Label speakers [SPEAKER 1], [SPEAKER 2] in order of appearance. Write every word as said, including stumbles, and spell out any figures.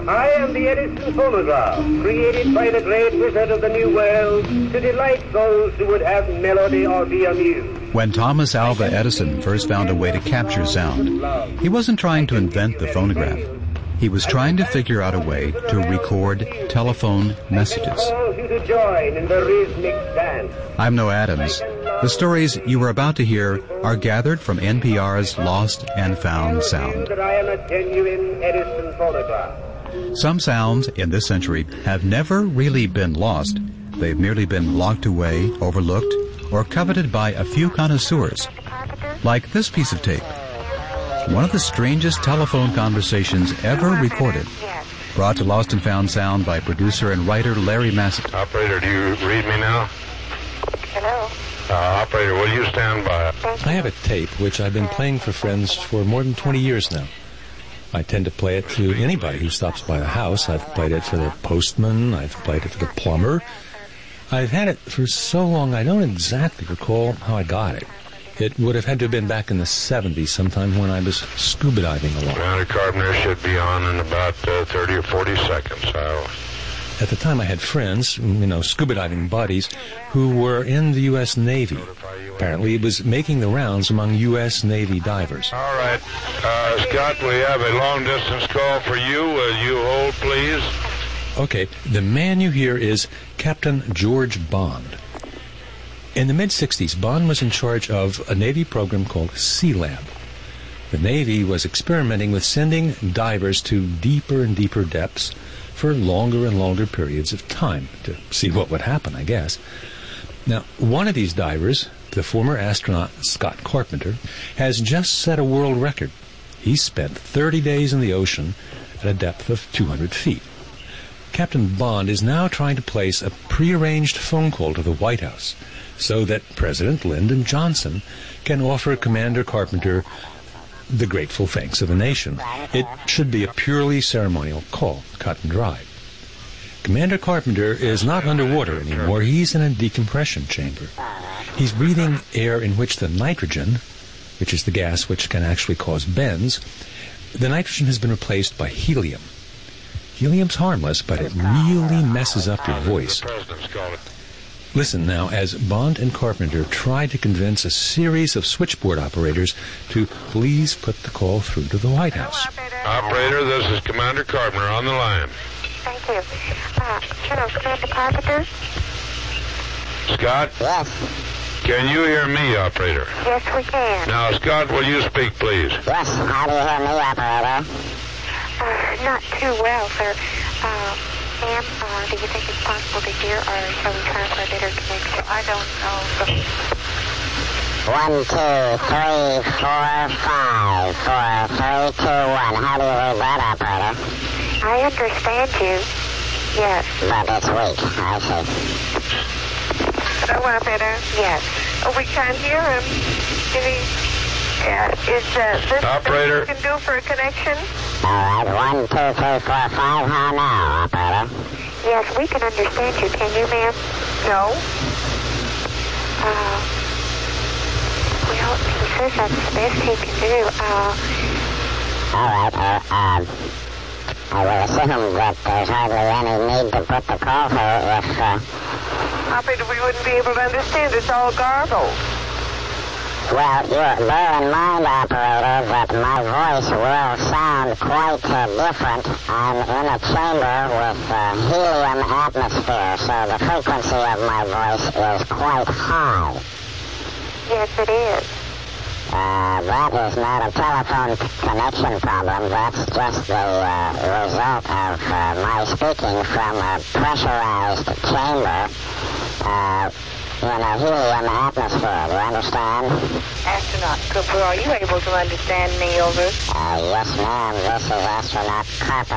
[SPEAKER 1] I am the Edison phonograph, created by the great wizard of the New World to delight those who would have melody or be amused.
[SPEAKER 2] When Thomas Alva Edison first found a way to capture sound, he wasn't trying to invent the phonograph. He was trying to figure out a way to record telephone messages. I'm Noah Adams. The stories you are about to hear are gathered from N P R's Lost and Found Sound. Some sounds in this century have never really been lost. They've merely been locked away, overlooked, or coveted by a few connoisseurs. Like this piece of tape. One of the strangest telephone conversations ever recorded. Brought to Lost and Found Sound by producer and writer Larry Massett.
[SPEAKER 3] Operator, do you read me now?
[SPEAKER 4] Hello?
[SPEAKER 3] Uh, operator, will you stand by?
[SPEAKER 5] I have a tape which I've been playing for friends for more than twenty years now. I tend to play it to anybody who stops by the house. I've played it for the postman. I've played it for the plumber. I've had it for so long I don't exactly recall how I got it. It would have had to have been back in the seventies sometime when I was scuba diving along.
[SPEAKER 3] Commander Carpenter should be on in about uh, thirty or forty seconds. I'll...
[SPEAKER 5] At the time I had friends, you know, scuba diving buddies, who were in the U S Navy. Apparently it was making the rounds among U S Navy divers.
[SPEAKER 3] All right. Uh, Scott, we have a long-distance call for you. Will you hold, please?
[SPEAKER 5] Okay. The man you hear is Captain George Bond. In the mid-sixties, Bond was in charge of a Navy program called Sealab. The Navy was experimenting with sending divers to deeper and deeper depths for longer and longer periods of time to see what would happen, I guess. Now, one of these divers, the former astronaut Scott Carpenter, has just set a world record. He spent thirty days in the ocean at a depth of two hundred feet. Captain Bond is now trying to place a prearranged phone call to the White House so that President Lyndon Johnson can offer Commander Carpenter the grateful thanks of the nation. It should be a purely ceremonial call, cut and dry. Commander Carpenter is not underwater anymore. He's in a decompression chamber. He's breathing air in which the nitrogen, which is the gas which can actually cause bends, the nitrogen has been replaced by helium. Helium's harmless, but it really messes up your voice. Listen now as Bond and Carpenter try to convince a series of switchboard operators to please put the call through to the White House.
[SPEAKER 3] Operator, this is Commander Carpenter on the line.
[SPEAKER 4] Thank you. Uh, hello, Commander Carpenter?
[SPEAKER 3] Scott?
[SPEAKER 6] Yes.
[SPEAKER 3] Can you hear me, operator?
[SPEAKER 4] Yes, we can.
[SPEAKER 3] Now, Scott, will you speak, please?
[SPEAKER 6] Yes, how do you hear me, operator?
[SPEAKER 4] Uh, not too well, sir. Uh, ma'am, uh, do you think it's possible to hear, or shall we try for a better connection? I don't know.
[SPEAKER 6] One, two, three, four, five, four, three, two, one. How do you read that, operator?
[SPEAKER 4] I understand you. Yes.
[SPEAKER 6] But it's weak. I see.
[SPEAKER 4] Oh, operator? Yes. Oh, we can't hear him. Did he... Uh, is uh, this
[SPEAKER 3] operator?
[SPEAKER 4] What you can do for a connection?
[SPEAKER 6] All right, one, two, three, four, five. How now, operator?
[SPEAKER 4] Yes, we can understand you. Can you, ma'am? No. Uh, well, he says that's the best he can do. Uh,
[SPEAKER 6] All right, uh, um, I will assume that there's hardly any need to put the call through if, uh...
[SPEAKER 4] operator, we wouldn't be able to understand. It's all garbled.
[SPEAKER 6] Well, you bear in mind, operator, that my voice will sound quite uh, different. I'm in a chamber with uh, helium atmosphere, so the frequency of my voice is quite high.
[SPEAKER 4] Yes, it is.
[SPEAKER 6] Uh, that is not a telephone connection problem. That's just the uh, result of uh, my speaking from a pressurized chamber. Uh, in a helium atmosphere, do you understand?
[SPEAKER 4] Astronaut Cooper, are you able to understand me over?
[SPEAKER 6] Uh, yes, ma'am. This is Astronaut Carpenter.